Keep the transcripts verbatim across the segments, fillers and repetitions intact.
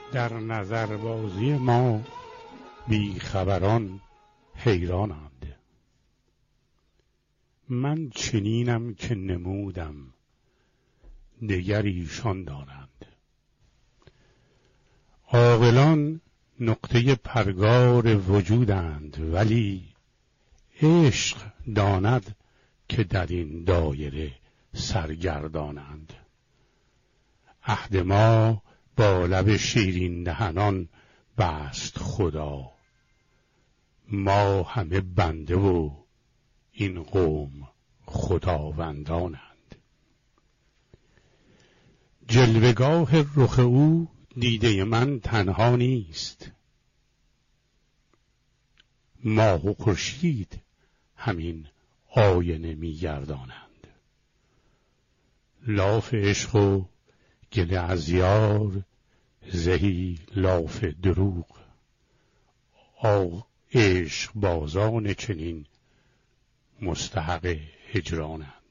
در نظربازی ما بیخبران حیرانند. من چنینم که نمودم دگر ایشان دانند. عاقلان نقطه پرگار وجودند، ولی عشق داند که در این دایره سرگردانند. عهد ما با لب شیرین دهنان بست خدا، ما همه بنده و این قوم خداوندانند. جلوگاه رخ او دیده من تنها نیست، ماه و خورشید همین آینه می‌گردانند. لاف عشق و گله از یار، زهی لاف دروغ. آه عشق بازان چنین مستحق هجرانند.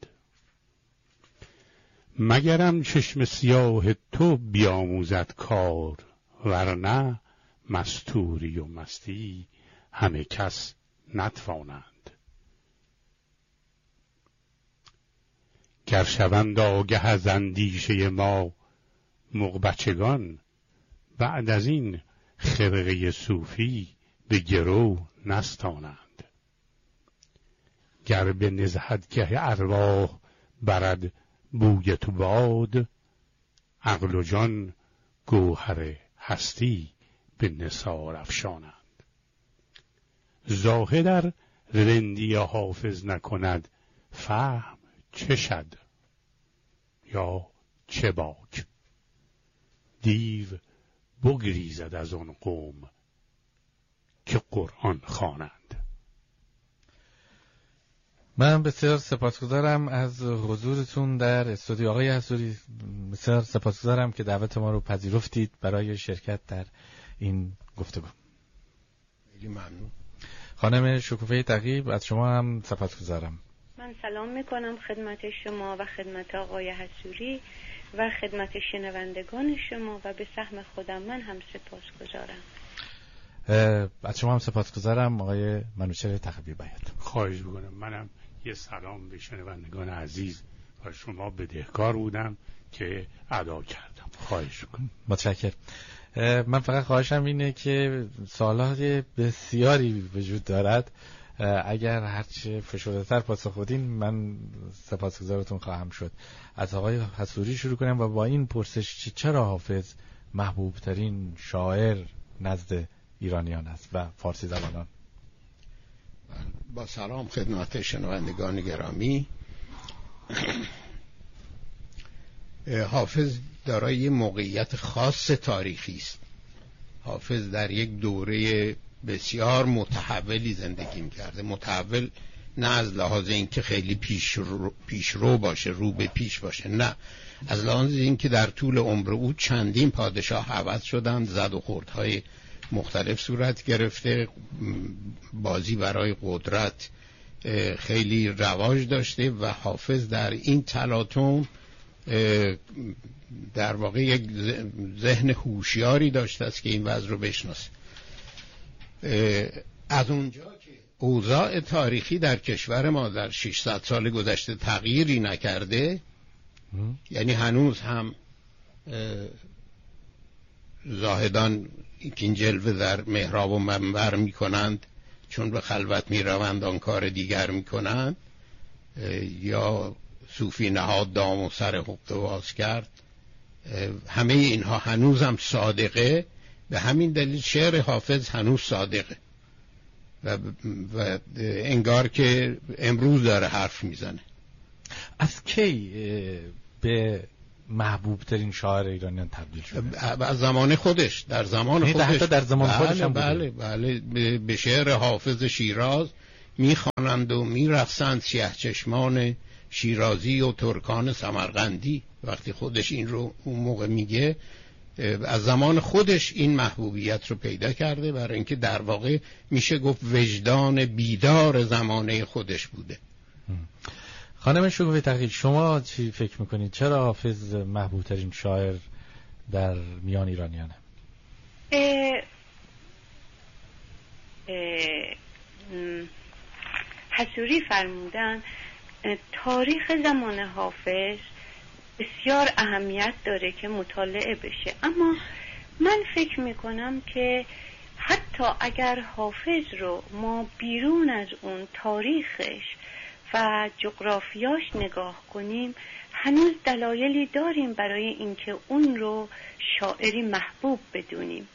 مگرم چشم سیاه تو بیاموزد کار، ورنه مستوری و مستی همه کس نتوانند. گر شوند آگه از اندیشه ما مغبچگان، بعد از این خرقه صوفی به گرو نستانند. گر به نزهتگه ارواح برد بوی تو باد، عقل و جان گوهر هستی به نثار افشانند. زاهد ار رندی حافظ نکند، فهم چه شد یا چه باک؟ دیو بگریزد از آن قوم که قرآن خوانند. من بسیار سپاسگزارم از حضورتون در استودیو آقای حضوری. بسیار سپاسگزارم که دعوت ما رو پذیرفتید برای شرکت در این گفتگو. خیلی ممنون. خانم شکوفه تقی، از شما هم سپاسگزارم. من سلام میکنم خدمت شما و خدمت آقای حضوری و خدمت شنوندگان شما و به سهم خودم من هم سپاسگزارم. از شما هم سپاسگزارم آقای منوچهر تقوی بیات. خواهش میکنم. منم یه سلام به شنوندگان عزیز و شما بدهکار بودم که ادا کردم. خواهش میکنم. متشکرم. من فقط خواهشم اینه که سوالات بسیاری وجود دارد، اگر هرچه فشرده‌تر پاسخ بدین من سپاسگزارتون خواهم شد. از آقای حضوری شروع کنم و با این پرسش چرا حافظ محبوب ترین شاعر نزد ایرانیان است و فارسی زبانان؟ با سلام خدمت شنوندگان گرامی. حافظ دارای موقعیت خاص تاریخی است. حافظ در یک دوره بسیار متحولی زندگی می‌کرده. متحول نه از لحاظ اینکه خیلی پیش رو, پیش رو باشه، رو به پیش باشه، نه، از لحاظ اینکه در طول عمر او چندین پادشاه عوض شدند، زد و خوردهای مختلف صورت گرفته، بازی برای قدرت خیلی رواج داشته و حافظ در این تلاطم در واقع یک ذهن هوشیاری داشته است که این وضع رو بشناسه. از اونجا که اوضاع تاریخی در کشور ما در ششصد سال گذشته تغییری نکرده، یعنی هنوز هم زاهدان این جلوه در محراب و منبر می کنند، چون به خلوت می روند آن کار دیگر می کنند، یا صوفی نهاد دام و سر حقه باز کرد، همه اینها هنوز هم صادقه. به همین دلیل شعر حافظ هنوز صادقه و, و انگار که امروز داره حرف میزنه. از کی به محبوب ترین شاعر ایرانیان تبدیل شده؟ از زمان خودش، در زمان خودش. حتی در زمان بله خودش هم بوده. بله بله به شعر حافظ شیراز میخوانند و میرقصند سیاه چشمان شیرازی و ترکان سمرقندی. وقتی خودش این رو اون موقع میگه، از زمان خودش این محبوبیت رو پیدا کرده، برای اینکه در واقع میشه گفت وجدان بیدار زمانه خودش بوده. خانم شکوفه تقی، شما چی فکر میکنید؟ چرا حافظ محبوب ترین شاعر در میان ایرانیانه؟ اه اه حسوری فرمودن تاریخ زمان حافظ بسیار اهمیت داره که مطالعه بشه، اما من فکر میکنم که حتی اگر حافظ رو ما بیرون از اون تاریخش و جغرافیاش نگاه کنیم، هنوز دلایلی داریم برای اینکه اون رو شاعری محبوب بدونیم.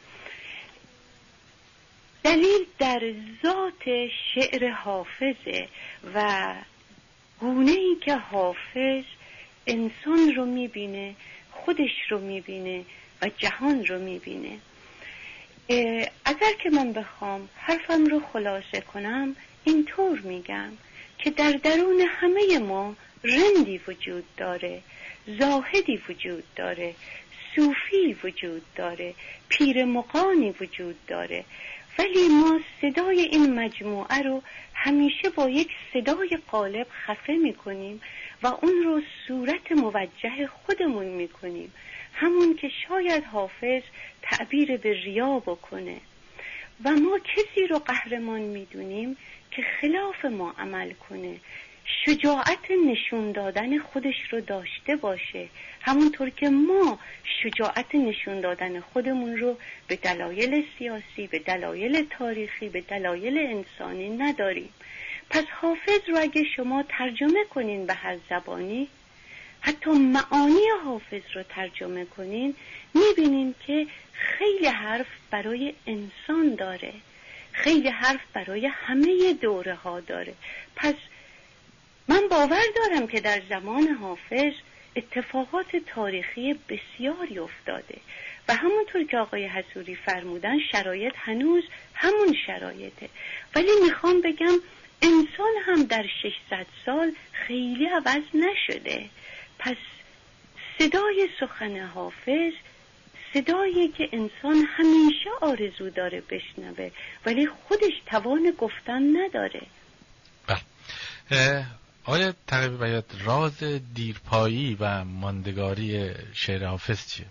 دلیل در ذات شعر حافظه و گونه‌ای که حافظ انسان رو میبینه، خودش رو میبینه و جهان رو میبینه. اگر که من بخوام حرفم رو خلاصه کنم، اینطور میگم که در درون همه ما رندی وجود داره، زاهدی وجود داره، صوفی وجود داره، پیر مغانی وجود داره، ولی ما صدای این مجموعه رو همیشه با یک صدای غالب خفه میکنیم و اون رو صورت موجه خودمون میکنیم، همون که شاید حافظ تعبیر به ریا بکنه. و ما کسی رو قهرمان میدونیم که خلاف ما عمل کنه، شجاعت نشون دادن خودش رو داشته باشه، همونطور که ما شجاعت نشون دادن خودمون رو به دلایل سیاسی، به دلایل تاریخی، به دلایل انسانی نداریم. پس حافظ رو اگه شما ترجمه کنین به هر زبانی، حتی معانی حافظ رو ترجمه کنین، میبینین که خیلی حرف برای انسان داره، خیلی حرف برای همه دوره ها داره. پس من باور دارم که در زمان حافظ اتفاقات تاریخی بسیاری افتاده و همونطور که آقای حسوری فرمودن شرایط هنوز همون شرایطه، ولی میخوام بگم انسان هم در ششصد سال خیلی عوض نشده. پس صدای سخن حافظ صدایی که انسان همیشه آرزو داره بشنوه، ولی خودش توان گفتن نداره. بله. آیا تقریبا باید راز دیرپایی و ماندگاری شعر حافظ چیه؟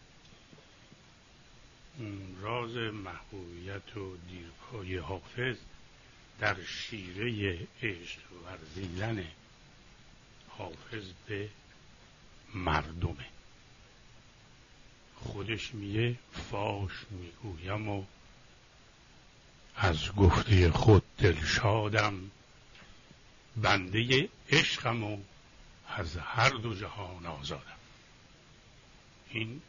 راز محبوبیت و دیرپایی حافظ در شیره عشق ورزیدن حافظ به مردمه. خودش میگه فاش میگویم و از گفته خود دلشادم، بنده عشقم و از هر دو جهان آزادم. این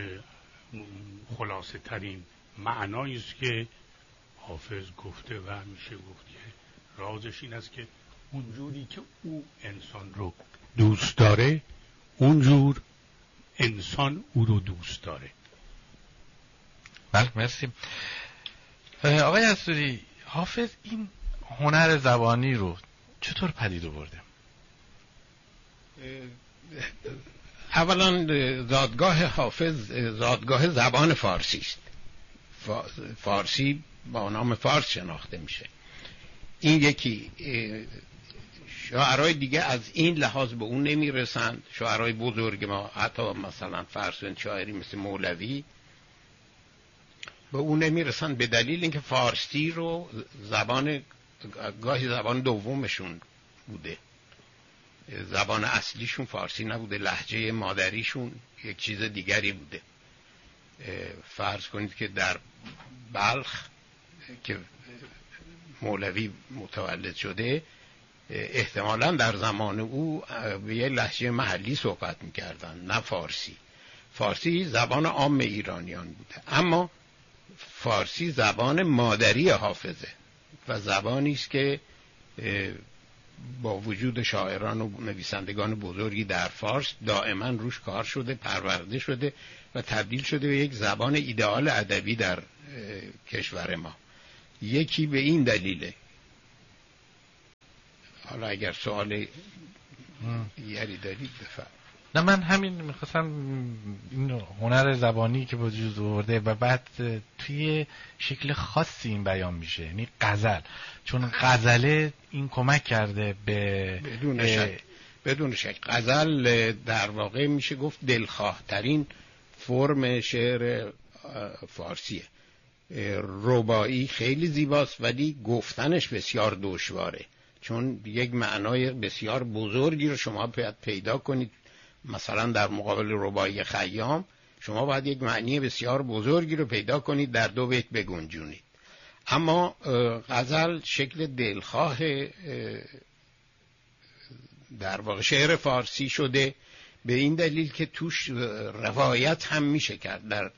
خلاصه ترین معنایی است که حافظ گفته و میشه گفت که رازش این است که اونجوری که او انسان رو دوست داره، اونجور انسان او رو دوست داره. بله، مرسی. آقای حسوری، حافظ این هنر زبانی رو چطور پدید آورده؟ اولا زادگاه حافظ زادگاه زبان فارسی است. فارسی با نام فارس شناخته میشه. این یکی. شاعرای دیگه از این لحاظ به اون نمیرسند. شاعرای بزرگ ما، حتی مثلا فرسون شاعری مثل مولوی، به اون نمیرسند به دلیل اینکه فارسی رو زبان گاهی زبان دومشون بوده، زبان اصلیشون فارسی نبوده، لهجه مادریشون یک چیز دیگری بوده. فرض کنید که در بلخ که مولوی متولد شده، احتمالاً در زمان او به یه لهجه محلی صحبت میکردن، نه فارسی. فارسی زبان عام ایرانیان بوده، اما فارسی زبان مادری حافظه و زبانی است که با وجود شاعران و نویسندگان بزرگی در فارس دائما روش کار شده، پرورده شده و تبدیل شده به یک زبان ایدئال ادبی در کشور ما. یکی به این دلیله. حالا اگر سوال دیگری دارید بفرمایید. نه، من همین میخواستم این هنر زبانی که وجود آورده و بعد توی شکل خاصی این بیان میشه، یعنی غزل، چون غزله این کمک کرده به بدون شک بدون شک غزل در واقع میشه گفت دلخواه ترین فرم شعر فارسیه. رباعی خیلی زیباست ولی گفتنش بسیار دشواره، چون یک معنای بسیار بزرگی رو شما باید پیدا کنید. مثلا در مقابل رباعی خیام شما باید یک معنی بسیار بزرگی رو پیدا کنید در دو بیت بگنجونید. اما غزل شکل دلخواه در واقع شعر فارسی شده به این دلیل که توش روایت هم میشه کرد. در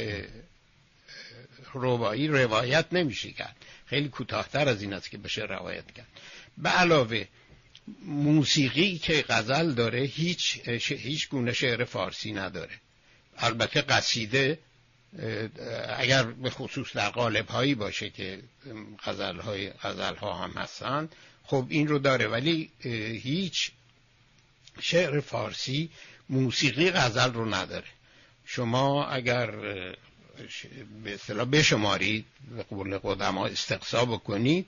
رباعی روایت نمیشه کرد، خیلی کوتاه‌تر از این است که بشه روایت کرد. به علاوه موسیقی که غزل داره هیچ هیچ گونه شعر فارسی نداره. البته قصیده اگر به خصوص در قالب هایی باشه که غزل های غزل ها هم هستن خب این رو داره، ولی هیچ شعر فارسی موسیقی غزل رو نداره. شما اگر به اصطلاح بشمارید، به قول قدما استقصا بکنید،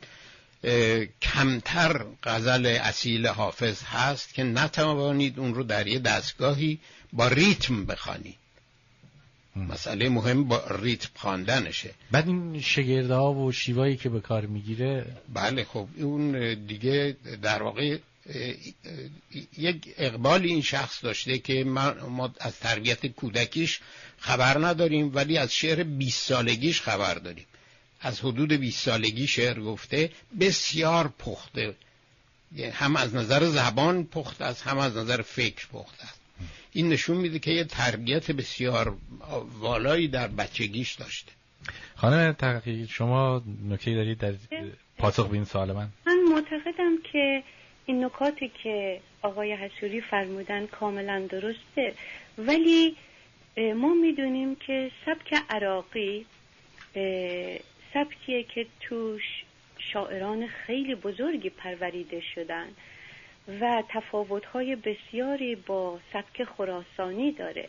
کمتر غزل اصیل حافظ هست که نتوانید اون رو در یه دستگاهی با ریتم بخوانید. مسئله مهم با ریتم خواندنشه. بعد این شگردها و شیوایی که به کار میگیره، بله خب اون دیگه در واقع یک اقبال این شخص داشته که ما از تربیت کودکیش خبر نداریم ولی از شعر بیست سالگیش خبر داریم. از حدود بیست سالگی شعر گفته، بسیار پخته، هم از نظر زبان پخته است هم از نظر فکر پخته است. این نشون میده که یه تربیت بسیار والایی در بچگیش داشته. خانم تقی شما نکته‌ای دارید در پاسخ به این سوال من؟ من معتقدم که این نکاتی که آقای حصوری فرمودن کاملا درسته، ولی ما میدونیم که سبک عراقی سبکیه که توش شاعران خیلی بزرگی پروریده شدن و تفاوت‌های بسیاری با سبک خراسانی داره.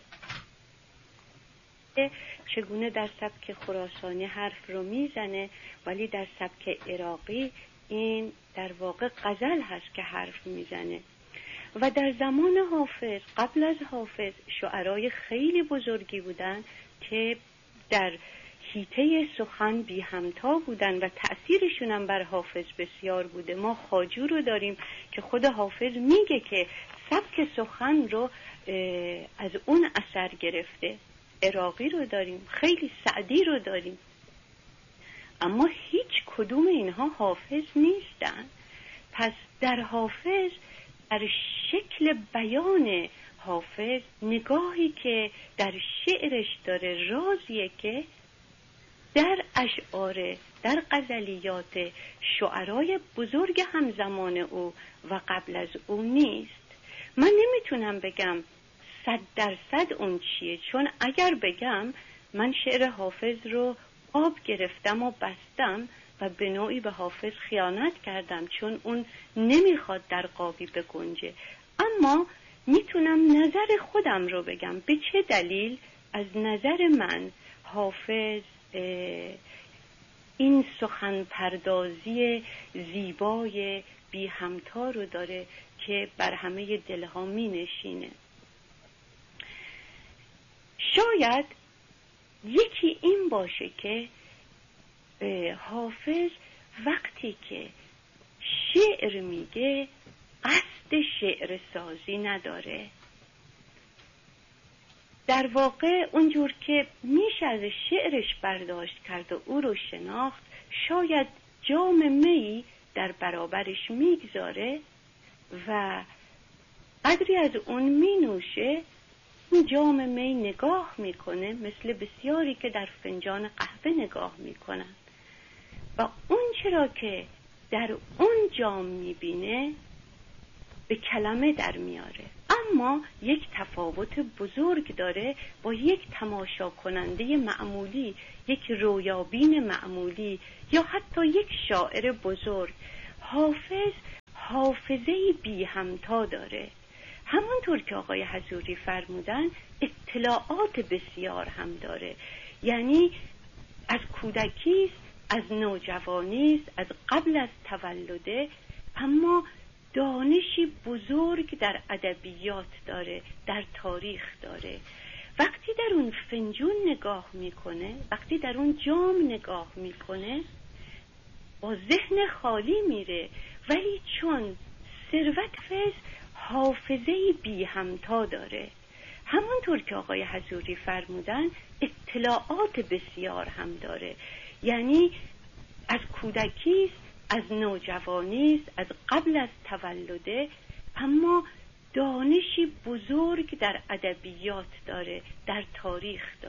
چگونه در سبک خراسانی حرف رو میزنه ولی در سبک عراقی این در واقع غزل هست که حرف میزنه. و در زمان حافظ، قبل از حافظ، شعرای خیلی بزرگی بودن که در حیطه سخن بی همتا بودن و تأثیرشون هم بر حافظ بسیار بوده. ما خواجو رو داریم که خود حافظ میگه که سبک سخن رو از اون اثر گرفته. عراقی رو داریم، خیلی سعدی رو داریم، اما هیچ کدوم اینها حافظ نیستن. پس در حافظ، در شکل بیان حافظ، نگاهی که در شعرش داره رازیه که در اشعار، در غزلیات شعرای بزرگ همزمان او و قبل از او نیست. من نمیتونم بگم صد درصد اون چیه، چون اگر بگم من شعر حافظ رو آب گرفتم و بستم و به نوعی به حافظ خیانت کردم، چون اون نمیخواد در قابی بگنجه. اما میتونم نظر خودم رو بگم به چه دلیل از نظر من حافظ این سخن پردازی زیبای بی همتا رو داره که بر همه دلها می نشینه. شاید یکی این باشه که حافظ وقتی که شعر میگه قصد شعر سازی نداره. در واقع اونجور که میشه از شعرش برداشت کرد و او رو شناخت، شاید جام می در برابرش میگذاره و قدری از اون می نوشه، اون جام می نگاه میکنه مثل بسیاری که در فنجان قهوه نگاه میکنن و اون چرا که در اون جام میبینه به کلمه در میاره. اما یک تفاوت بزرگ داره با یک تماشا کننده معمولی، یک رویابین معمولی یا حتی یک شاعر بزرگ. حافظ حافظه‌ای بی همتا داره. همانطور که آقای حضوری فرمودن اطلاعات بسیار هم داره، یعنی از کودکی، از نوجوانی، از قبل از تولده، اما دانشی بزرگ در ادبیات داره، در تاریخ داره وقتی در اون فنجون نگاه میکنه، وقتی در اون جام نگاه میکنه، با ذهن خالی میره، ولی چون ثروت فیض حافظه‌ای بی همتا داره، همانطور که آقای حضوری فرمودن اطلاعات بسیار هم داره، یعنی از کودکی، از نوجوانی، از قبل از تولده، اما دانشی بزرگ در ادبیات داره، در تاریخ داره.